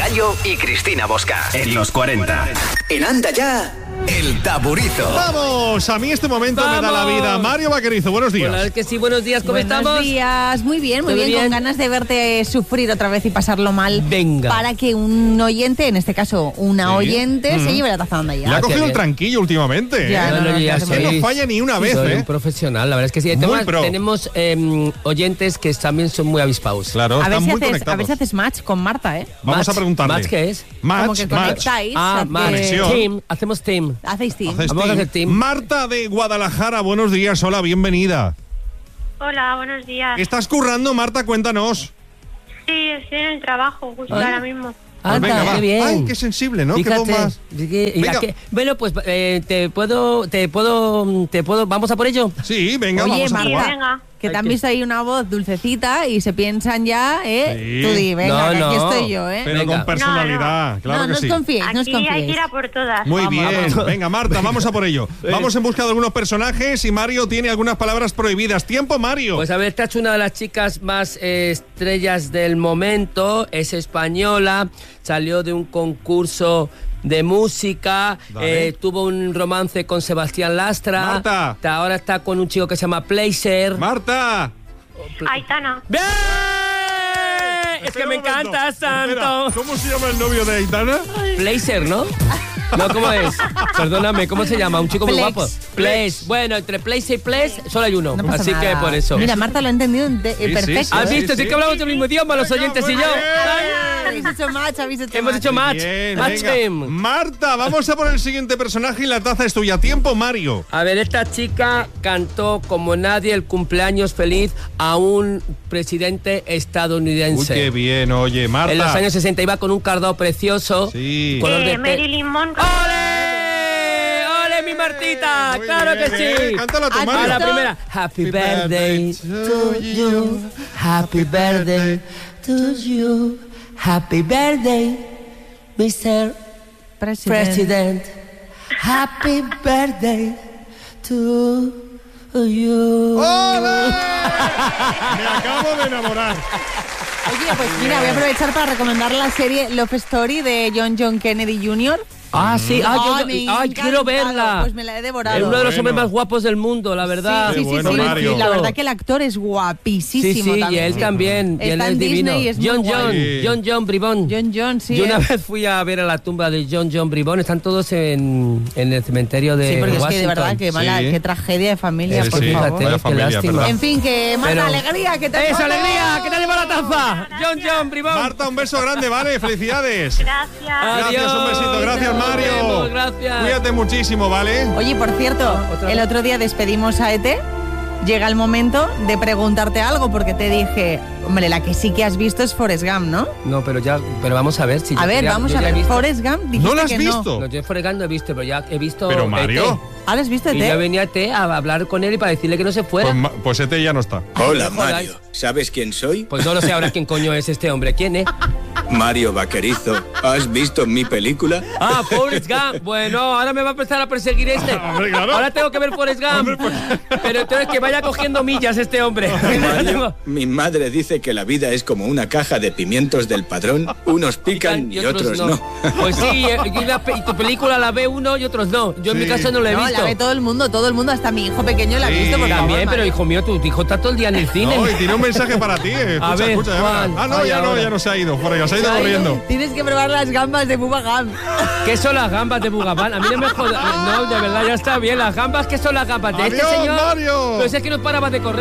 Pelayo y Cristina Bosca. En los 40. En Anda Ya, El Taburizo. ¡Vamos! A mí este momento me da la vida. Mario Vaquerizo, buenos días. Hola, que sí, buenos días, ¿cómo estamos? Buenos días, muy bien, bien. con ganas de verte sufrir otra vez y pasarlo mal. Venga. Para que un oyente, en este caso una oyente, se lleve la taza de Anda Ya. Le ha cogido bien. el tranquillo últimamente. Ya, Bueno, ya Que no falla ni una vez, soy un profesional, la verdad es que sí. Muy pro. Tenemos oyentes que también son muy avispados. Claro, A ver, están si muy haces, conectados. a ver si haces match con Marta, ¿eh? Vamos a preguntarle. ¿Match qué es? Como Match, que match. conectáis. Match. Conexión. Team, hacemos team. Hacéis team. Haces Vamos a hacer team. Marta de Guadalajara, buenos días. Hola, bienvenida. Hola, buenos días. ¿Estás currando, Marta? Cuéntanos. Sí, estoy en el trabajo justo Ah. ahora mismo. Pues venga, va. Qué bien. Ay, qué sensible, ¿no? Fíjate, Qué bombas. Venga. Bueno, pues te puedo, ¿vamos a por ello? Sí, venga, Oye, vamos a Marta, jugar. venga. que te han visto ahí una voz dulcecita y se piensan ya, ¿eh? Sí. Tú di, venga, que aquí No. estoy yo, ¿eh? Pero Venga. con personalidad, No, claro no que os sí. confiéis, no os Aquí hay que confiéis. ir a por todas. Muy Vamos, bien. vamos. Venga, Marta, vamos a por ello. Vamos en busca de algunos personajes y Mario tiene algunas palabras prohibidas. ¡Tiempo, Mario! Pues a ver, esta es una de las chicas más estrellas del momento, es española, salió de un concurso de música, Dale. tuvo un romance con Sebastián Lastra, Marta. ahora está con un chico que se llama Placer. ¡Marta! Aitana. ¡Bien! Es que Espera me un momento. encanta Espera, tanto. ¿cómo se llama el novio de Aitana? Placer, ¿no? No, ¿cómo es? Perdóname, ¿cómo se llama? Un chico muy Plex. guapo. Place. Bueno, entre Place y Place solo hay uno. No pasa así nada. que por eso. Mira, Marta lo ha entendido perfecto. ¿Has sí, visto? sí. Sí que hablamos el mismo idioma, los Venga, oyentes y muy yo. bien. Habéis hecho match, habéis hecho Hemos match. hecho match. Bien, Match venga. team. Marta, vamos a por el siguiente personaje y la taza es tuya. ¡Tiempo, Mario! A ver, esta chica cantó como nadie el cumpleaños feliz a un presidente Uy, estadounidense. qué bien, oye, Marta. En los años 60 iba con un cardado precioso. Sí. Color de Marilyn Monroe. ¡Ole! ¡Ole, mi Martita! Muy ¡Claro bien, que sí! cántala tú, ¿Has Mario. A la visto? primera. Happy birthday to you. Happy birthday to you. Happy birthday, Mr. President. Happy birthday to you. ¡Ole! Me acabo de enamorar. Oye, pues mira, voy a aprovechar para recomendar la serie Love Story de John Kennedy Jr. Ah, sí. Me ha Quiero encantado. verla. Pues me la he devorado. Es uno de los hombres Bueno. más guapos del mundo, la verdad. Qué bueno, Mario. La verdad que el actor es Sí, guapísimo sí, y también. él también. Y él Está es en divino. Disney y es muy John guay. John Bribón. John, sí. Yo una vez fui a ver a la tumba de John Bribón. Están todos en el cementerio de Sí, porque es que Washington. de verdad, qué mala, Sí. qué tragedia de familia, Sí, por sí, favor. vaya Qué familia, lástima. ¿verdad? En fin, que Marta, Pero- alegría, que te ¡Esa alegría! ¡Que te lleva la taza! John Bribón. Marta, un beso grande, ¿vale? ¡Felicidades! Gracias. Gracias, un besito. Gracias, Nos Mario. vemos, gracias. Cuídate muchísimo, ¿vale? Oye, por cierto, Otra el vez. otro día despedimos a Ete. Llega el momento de preguntarte algo, porque te dije, hombre, la que sí que has visto es Forrest Gump, ¿no? No, pero vamos a ver si A ver, vamos a ver. Forrest Gump, dijiste ¿No la has que visto? No, yo Forrest Gump no he visto, pero ya he visto. Pero, Mario. ET. ¿Ah, lo has visto, Y Ete? yo venía a ET a hablar con él y para decirle que no se fuera. Pues este ya no está. Hola, Joder. Mario. ¿Sabes quién soy? Pues no lo sé ahora quién coño es este hombre. ¿Quién es? Mario Vaquerizo. ¿Has visto mi película? Ah, Forrest Gump. Bueno, ahora me va a empezar a perseguir este. Hombre, claro. Ahora tengo que ver Forrest Gump. Hombre, pues- Pero entonces que vaya cogiendo millas este hombre. Mario, mi madre dice que la vida es como una caja de pimientos del Padrón. Unos pican y otros no. Pues sí, y tu película la ve uno y otros no. Yo en mi Sí. caso no la he No, visto. la ve todo el mundo, hasta mi hijo pequeño la ha Sí, visto, por favor, También, pero Mario. hijo mío, tu hijo está todo el día en el cine. No, y tiene un mensaje para ti. Escucha, ver, escucha, ya Juan. verás. Ah, no, Ay, ya ahora. no se ha ido. Fuera, ya se ha ido Se ha ido. corriendo. Tienes que probar las gambas de Bubba Gump. ¿Qué son las gambas de Bugabán? A mí no me jodas. No, de verdad, ya está bien. Las gambas, ¿qué son las gambas? De este Adiós, señor. Mario. Pero si es que no paraba de correr.